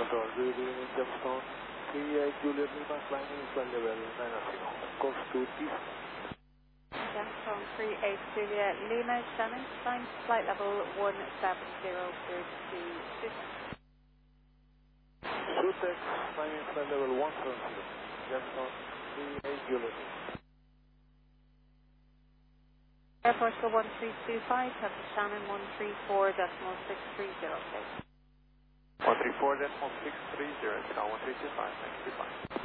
Foxtrot, good evening, Gemstone. 38 Juliet Lima, climbing flight level 9 course to east. Gemstone 38 Juliet Lima, Shannon, climb flight level 170, good to Sutex. Sutex, climbing flight level 170, Gemstone 38 Juliet. Air Portugal 1325, have Shannon 134.630, please. 134.630, Shannon 1325, thank you, bye.